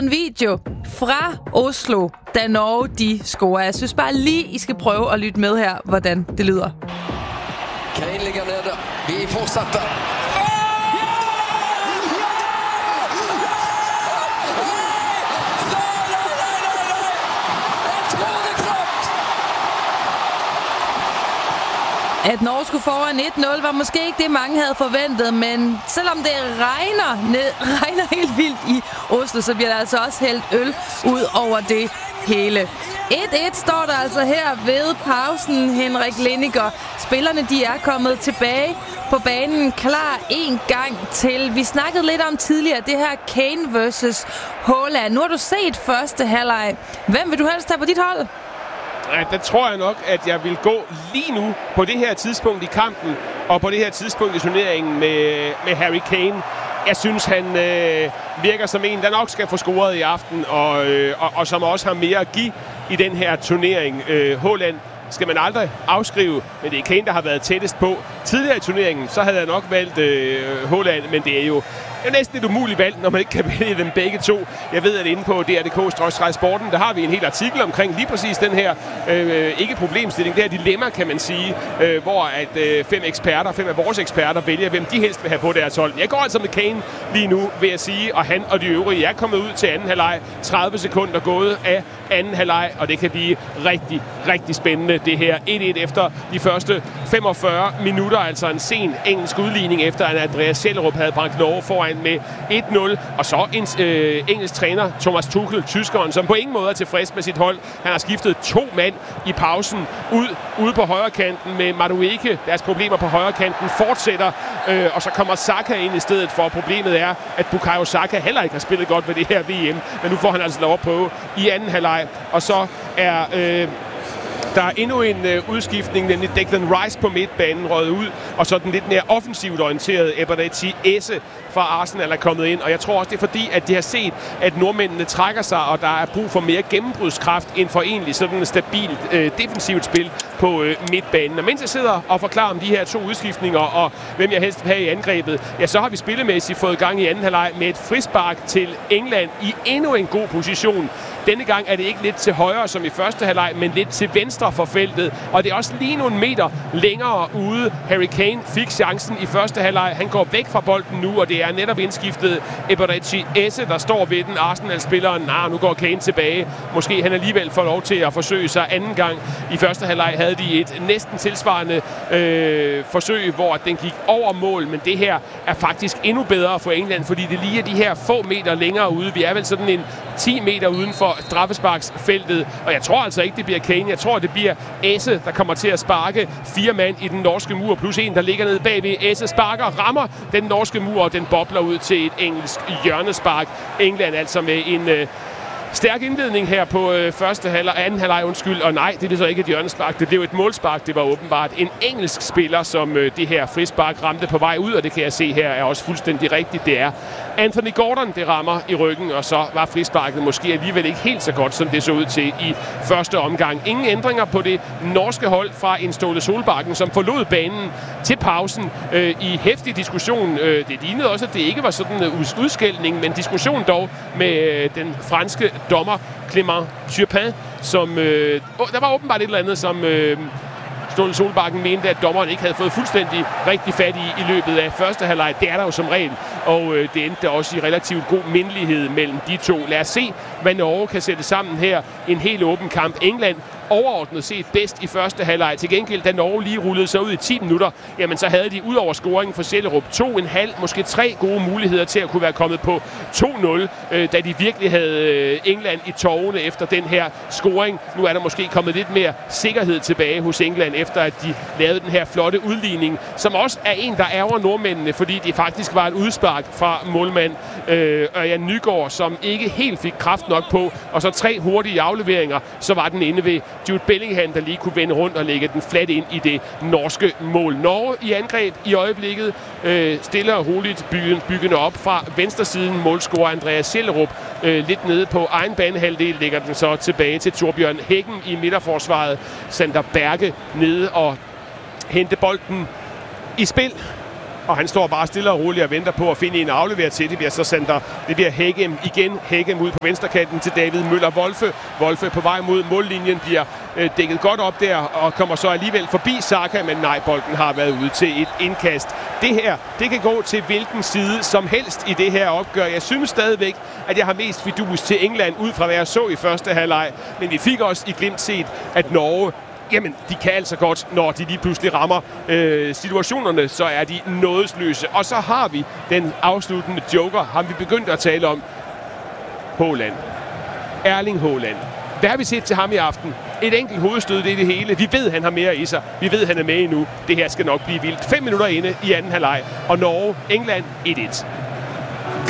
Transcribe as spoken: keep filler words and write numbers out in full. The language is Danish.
fået en video fra Oslo, da Norge de scorer. Jeg synes bare lige, I skal prøve at lytte med her, hvordan det lyder. Kane ligger nede. Vi fortsætter. At Norge skulle foran et nul var måske ikke det, mange havde forventet, men selvom det regner, ned, regner helt vildt i Oslo, så bliver der altså også hældt øl ud over det hele. et et står der altså her ved pausen, Henrik Lindiger. Spillerne de er kommet tilbage på banen, klar en gang til. Vi snakkede lidt om tidligere, det her Kane versus Haaland. Nu har du set første halvleg. Hvem vil du helst tage på dit hold? Ja, der tror jeg nok, at jeg vil gå lige nu på det her tidspunkt i kampen og på det her tidspunkt i turneringen med, med Harry Kane. Jeg synes, han øh, virker som en, der nok skal få scoret i aften, og, øh, og, og som også har mere at give i den her turnering. Øh, Haaland skal man aldrig afskrive, men det er Kane, der har været tættest på. Tidligere i turneringen, så havde jeg nok valgt øh, Haaland, men det er jo Det er næsten et umuligt valg, når man ikke kan vælge dem begge to. Jeg ved, at inde på D R punktum D K skråstreg sporten, der har vi en hel artikel omkring lige præcis den her, øh, ikke problemstilling, det her dilemma, kan man sige, øh, hvor at øh, fem eksperter, fem af vores eksperter vælger, hvem de helst vil have på deres hold. Jeg går altså med Kane lige nu, vil jeg sige, og han og de øvrige er kommet ud til anden halvleg. tredive sekunder gået af anden halvleg, og det kan blive rigtig, rigtig spændende, det her. et et efter de første femogfyrre minutter, altså en sen engelsk udligning, efter at Andreas Schellerup havde bragt Norge foran med et nul, og så en øh, engelsk træner, Thomas Tuchel, tyskeren, som på ingen måde er tilfreds med sit hold. Han har skiftet to mand i pausen ud ude på højre kanten med Madueke. Deres problemer på højre kanten fortsætter, øh, og så kommer Saka ind i stedet for. Problemet er, at Bukayo Saka heller ikke har spillet godt ved det her V M, men nu får han altså lov at prøve i anden halvleg, og så er øh, der er endnu en øh, udskiftning, nemlig Declan Rice på midtbanen røget ud, og så den lidt mere offensivt orienterede Eberechi Eze fra Arsenal er kommet ind. Og jeg tror også, det er fordi, at de har set, at nordmændene trækker sig, og der er brug for mere gennembrudskraft end for egentlig sådan et stabilt øh, defensivt spil på øh, midtbanen. Og mens jeg sidder og forklarer om de her to udskiftninger, og hvem jeg helst vil have i angrebet, ja, så har vi spillemæssigt fået gang i anden halvleg med et frispark til England i endnu en god position. Denne gang er det ikke lidt til højre som i første halvleg, men lidt til venstre for feltet. Og det er også lige nogle meter længere ude. Harry Kane fik chancen i første halvleg. Han går væk fra bolden nu, og det er netop indskiftet Eberechi Eze, der står ved den. Arsenal-spilleren, nah, nu går Kane tilbage. Måske han alligevel får lov til at forsøge sig anden gang. I første halvleg havde de et næsten tilsvarende øh, forsøg, hvor den gik over mål. Men det her er faktisk endnu bedre for England, fordi det lige er de her få meter længere ude. Vi er vel sådan en ti meter uden for straffesparksfeltet, og jeg tror altså ikke, det bliver Kane. Jeg tror, det bliver Eze, der kommer til at sparke fire mand i den norske mur, plus en, der ligger nede bagved. Eze sparker, rammer den norske mur, og den bobler ud til et engelsk hjørnespark. England altså med en øh, stærk indledning her på øh, første halvleg, anden halvleg, undskyld, og nej, det er så ikke et hjørnespark, det blev et målspark. Det var åbenbart en engelsk spiller, som øh, det her frispark ramte på vej ud, og det kan jeg se her er også fuldstændig rigtigt. Det er Anthony Gordon, det rammer i ryggen, og så var frisparket måske alligevel ikke helt så godt, som det så ud til i første omgang. Ingen ændringer på det norske hold fra en Ståle Solbakken, som forlod banen til pausen øh, i heftig diskussion. Øh, det lignede også, at det ikke var sådan en udskældning, men diskussion dog med øh, den franske dommer Clément Turpin, som øh, der var åbenbart et eller andet, som øh, Ståle Solbakken mente, at dommeren ikke havde fået fuldstændig rigtig fat i i løbet af første halvleg. Det er der jo som regel, og øh, det endte også i relativt god mindelighed mellem de to. Lad os se, hvad Norge kan sætte sammen her. En helt åben kamp. England overordnet set bedst i første halvleg. Til gengæld, da Norge lige rullede sig ud i ti minutter, jamen så havde de ud over scoringen for Schellerup to og en halv, måske tre gode muligheder til at kunne være kommet på to nul, øh, da de virkelig havde England i tårerne efter den her scoring. Nu er der måske kommet lidt mere sikkerhed tilbage hos England, efter at de lavede den her flotte udligning, som også er en, der ærger nordmændene, fordi det faktisk var et udspark fra målmand øh, Ørjan Nygaard, som ikke helt fik kraft nok på, og så tre hurtige afleveringer, så var den inde ved Jude Bellingham, der lige kunne vende rundt og lægge den flat ind i det norske mål. Norge i angreb i øjeblikket, øh, stille og roligt byggen, byggende op fra venstresiden. Målscorer Andreas Schellerup øh, lidt nede på egen banehalvdel, lægger den så tilbage til Torbjørn Hækken i midterforsvaret. Sander Berge nede og hente bolden i spil. og han står bare stille og roligt og venter på at finde en at aflevere til. Det bliver så Sander, det bliver Hægem igen. Hægem ud på venstrekanten til David Møller Wolfe. Wolfe på vej mod mållinjen bliver øh, dækket godt op der og kommer så alligevel forbi Saka, men nej, bolden har været ude til et indkast. Det her, det kan gå til hvilken side som helst i det her opgør. Jeg synes stadigvæk, at jeg har mest fidus til England ud fra hvad jeg så i første halvleg, men vi fik også i glimt set, at Norge, jamen, de kan altså godt, når de lige pludselig rammer øh, situationerne, så er de nådesløse. Og så har vi den afsluttende joker, ham vi begyndte at tale om, Haaland. Erling Haaland. Hvad har vi set til ham i aften? Et enkelt hovedstød, det er det hele. Vi ved, han har mere i sig. Vi ved, han er med endnu. Det her skal nok blive vildt. Fem minutter inde i anden halvleg. Og Norge, England et et.